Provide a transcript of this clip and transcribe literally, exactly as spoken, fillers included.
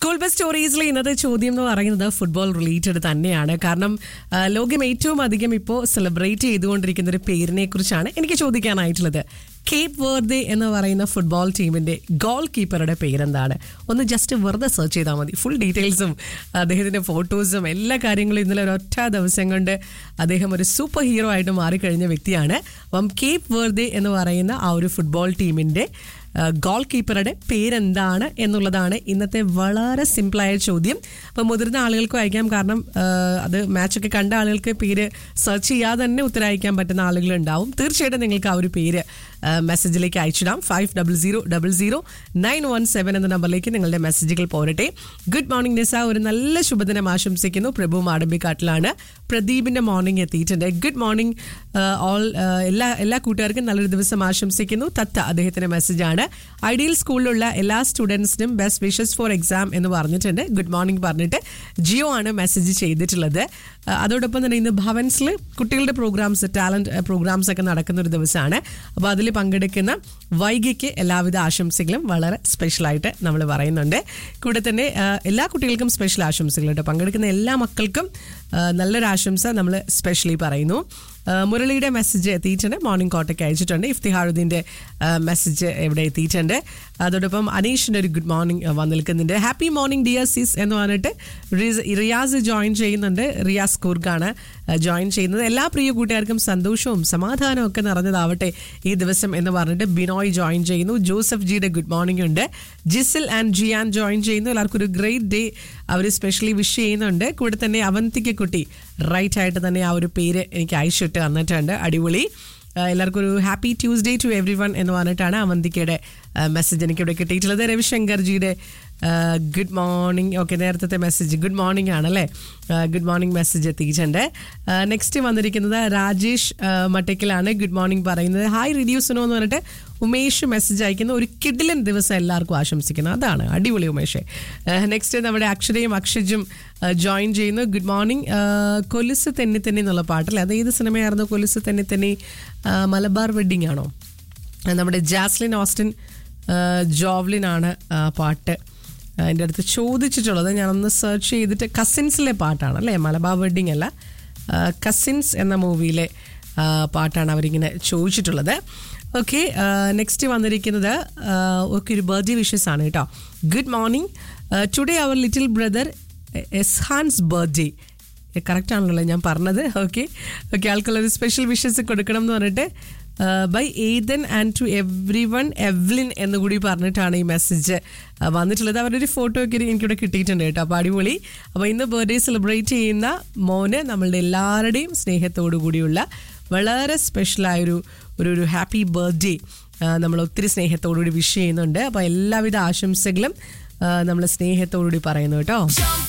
School bus സ്റ്റോറീസിലെ ഇന്നത്തെ ചോദ്യം എന്ന് പറയുന്നത് ഫുട്ബോൾ റിലേറ്റഡ് തന്നെയാണ്. കാരണം ആ, ലോകം ഏറ്റവും അധികം ഇപ്പോൾ സെലിബ്രേറ്റ് ചെയ്തുകൊണ്ടിരിക്കുന്ന ഒരു പേരിനെ കുറിച്ചാണ് എനിക്ക് ചോദിക്കാനായിട്ടുള്ളത്. കേപ്പ് വെർദെ എന്ന് പറയുന്ന ഫുട്ബോൾ ടീമിന്റെ ഗോൾ കീപ്പറുടെ പേരെന്താണ്? ഒന്ന് ജസ്റ്റ് വെറുതെ സെർച്ച് ചെയ്താൽ മതി. ഫുൾ ഡീറ്റെയിൽസും അദ്ദേഹത്തിന്റെ ഫോട്ടോസും എല്ലാ കാര്യങ്ങളും ഇന്നലെ ഒരൊറ്റ ദിവസം കൊണ്ട് അദ്ദേഹം ഒരു സൂപ്പർ ഹീറോ ആയിട്ട് മാറിക്കഴിഞ്ഞ വ്യക്തിയാണ്. അപ്പം കേപ്പ് വെർദെ എന്ന് പറയുന്ന ആ ഒരു ഫുട്ബോൾ ടീമിന്റെ ഗോൾ കീപ്പറുടെ പേരെന്താണ് എന്നുള്ളതാണ് ഇന്നത്തെ വളരെ സിമ്പിളായ ചോദ്യം. അപ്പം മുതിർന്ന ആളുകൾക്കും അയക്കാം, കാരണം അത് മാച്ചൊക്കെ കണ്ട ആളുകൾക്ക് പേര് സെർച്ച് ചെയ്യാതെ തന്നെ ഉത്തരം അയക്കാൻ പറ്റുന്ന ആളുകളുണ്ടാവും. തീർച്ചയായിട്ടും നിങ്ങൾക്ക് ആ ഒരു പേര് മെസ്സേജിലേക്ക് അയച്ചിടാം. Five double zero double zero nine one seven എന്ന നമ്പറിലേക്ക് നിങ്ങളുടെ മെസ്സേജുകൾ പോരട്ടെ. ഗുഡ് മോർണിംഗ് നിസ, ഒരു നല്ല ശുഭദിനം ആശംസിക്കുന്നു. പ്രഭു മാടമ്പിക്കാട്ടിലാണ്. പ്രദീപിന്റെ മോർണിംഗ് എത്തിയിട്ടുണ്ട്. ഗുഡ് മോർണിംഗ് ഓൾ, എല്ലാ എല്ലാ കൂട്ടുകാർക്കും നല്ലൊരു ദിവസം ആശംസിക്കുന്നു. തത്ത അദ്ദേഹത്തിന്റെ മെസ്സേജാണ്. ഐഡിയൽ സ്കൂളിലുള്ള എല്ലാ സ്റ്റുഡൻസിനും ബെസ്റ്റ് വിഷസ് ഫോർ എക്സാം എന്ന് പറഞ്ഞിട്ടുണ്ട്. ഗുഡ് മോർണിംഗ് പറഞ്ഞിട്ട് ജിയോ ആണ് മെസ്സേജ് ചെയ്തിട്ടുള്ളത്. അതോടൊപ്പം തന്നെ ഇന്ന് ഭവൻസിൽ കുട്ടികളുടെ പ്രോഗ്രാംസ്, ടാലന്റ് പ്രോഗ്രാംസ് ഒക്കെ നടക്കുന്ന ഒരു ദിവസമാണ്. അപ്പോൾ അതിൽ പങ്കെടുക്കുന്ന വൈകിക്ക് എല്ലാവിധ ആശംസകളും വളരെ സ്പെഷ്യലായിട്ട് നമ്മൾ പറയുന്നുണ്ട്. കൂടെ തന്നെ എല്ലാ കുട്ടികൾക്കും സ്പെഷ്യൽ ആശംസകൾ കേട്ടോ. പങ്കെടുക്കുന്ന എല്ലാ മക്കൾക്കും നല്ലൊരു ആശംസ നമ്മൾ സ്പെഷ്യലി പറയുന്നു. മുരളിയുടെ മെസ്സേജ് എത്തിയിട്ടുണ്ട്. മോർണിംഗ് കോട്ടയ്ക്ക് അയച്ചിട്ടുണ്ട്. ഇഫ്തിഹാറുദ്ദീൻ്റെ മെസ്സേജ് എവിടെ എത്തിയിട്ടുണ്ട്. അതോടൊപ്പം അനീഷിൻ്റെ ഒരു ഗുഡ് മോർണിംഗ് വന്നു നിൽക്കുന്നുണ്ട്. ഹാപ്പി മോർണിംഗ് ഡിയർ സിസ് എന്ന് പറഞ്ഞിട്ട് റിയാസ് ജോയിൻ ചെയ്യുന്നുണ്ട്. റിയാസ് കൂർഗാണ് ജോയിൻ ചെയ്യുന്നത്. എല്ലാ പ്രിയ കൂട്ടുകാർക്കും സന്തോഷവും സമാധാനവും ഒക്കെ നിറഞ്ഞതാവട്ടെ ഈ ദിവസം എന്ന് പറഞ്ഞിട്ട് ബിനോയ് ജോയിൻ ചെയ്യുന്നു. ജോസഫ് ജിയുടെ ഗുഡ് മോർണിംഗ് ഉണ്ട്. ജിസിൽ ആൻഡ് ജിയാൻ ജോയിൻ ചെയ്യുന്നു. എല്ലാവർക്കും ഒരു ഗ്രേറ്റ് ഡേ അവർ സ്പെഷ്യലി വിഷ് ചെയ്യുന്നുണ്ട്. കൂടെ തന്നെ അവന്തിക്ക് കുട്ടി റൈറ്റ് ആയിട്ട് തന്നെ ആ ഒരു പേര് എനിക്ക് അയച്ചിട്ട് തന്നിട്ടുണ്ട്. അടിപൊളി. എല്ലാവർക്കും ഒരു happy Tuesday to every one എന്ന് പറഞ്ഞിട്ടാണ് അവന്തിക്കയുടെ മെസ്സേജ് എനിക്കിവിടെ കിട്ടിയിട്ടുള്ളത്. രവിശങ്കർ ജിയുടെ ഗുഡ് മോർണിംഗ്. ഓക്കെ, നേരത്തെ മെസ്സേജ് ഗുഡ് മോർണിംഗ് ആണല്ലേ. ഗുഡ് മോർണിംഗ് മെസ്സേജ് എത്തിയിട്ടുണ്ട്. നെക്സ്റ്റ് വന്നിരിക്കുന്നത് രാജേഷ് മട്ടയ്ക്കലാണ് ഗുഡ് മോർണിംഗ് പറയുന്നത്. ഹായ് റിഡ്യൂസിനോ എന്ന് പറഞ്ഞിട്ട് ഉമേഷ് മെസ്സേജ് അയക്കുന്നു. ഒരു കിഡിലൻ ദിവസം എല്ലാവർക്കും ആശംസിക്കുന്നു. അതാണ് അടിപൊളി ഉമേഷ്. നെക്സ്റ്റ് നമ്മുടെ അക്ഷരയും അക്ഷജും ജോയിൻ ചെയ്യുന്നു. Good morning. കൊലുസ് തെന്നി തെന്നി എന്നുള്ള പാട്ടല്ലേ, അത് ഏത് സിനിമയായിരുന്നു? കൊലുസ് തെന്നി തെന്നി മലബാർ വെഡ്ഡിംഗ് ആണോ? നമ്മുടെ ജാസ്ലിൻ ഓസ്റ്റിൻ ജോവ്ലിൻ ആണ് പാട്ട് എൻ്റെ അടുത്ത് ചോദിച്ചിട്ടുള്ളത്. ഞാനൊന്ന് സെർച്ച് ചെയ്തിട്ട് കസിൻസിലെ പാട്ടാണ് അല്ലേ, മലബാർ വെഡ്ഡിംഗ് അല്ല, കസിൻസ് എന്ന മൂവിയിലെ പാട്ടാണ് അവരിങ്ങനെ ചോദിച്ചിട്ടുള്ളത്. ഓക്കെ, നെക്സ്റ്റ് വന്നിരിക്കുന്നത് ഓക്കെ ഒരു ബർത്ത്ഡേ വിഷസ് ആണ് കേട്ടോ. Good morning. ടുഡേ അവർ ലിറ്റിൽ ബ്രദർ എസ്ഹാൻസ് ബർത്ത്ഡേ. കറക്റ്റ് ആണല്ലോ ഞാൻ പറഞ്ഞത്. ഓക്കെ ഓക്കെ ആൾക്കുള്ളൊരു സ്പെഷ്യൽ വിഷസ് കൊടുക്കണം എന്ന് പറഞ്ഞിട്ട് by Ethan and to every one Evelyn എന്നുകൂടി പറഞ്ഞിട്ടാണ് ഈ മെസ്സേജ് വന്നിട്ടുള്ളത്. അവരുടെ ഒരു ഫോട്ടോ ഒക്കെ എനിക്കിവിടെ കിട്ടിയിട്ടുണ്ട് കേട്ടോ. അപ്പോൾ അടിപൊളി. അപ്പോൾ ഇന്ന് ബർത്ത്ഡേ സെലിബ്രേറ്റ് ചെയ്യുന്ന മോന് നമ്മളുടെ എല്ലാവരുടെയും സ്നേഹത്തോടു കൂടിയുള്ള വളരെ സ്പെഷ്യലായൊരു ഒരു ഒരു ഹാപ്പി ബർത്ത്ഡേ നമ്മൾ ഒത്തിരി സ്നേഹത്തോടുകൂടി വിഷ് ചെയ്യുന്നുണ്ട്. അപ്പോൾ എല്ലാവിധ ആശംസകളും നമ്മൾ സ്നേഹത്തോടുകൂടി പറയുന്നു കേട്ടോ.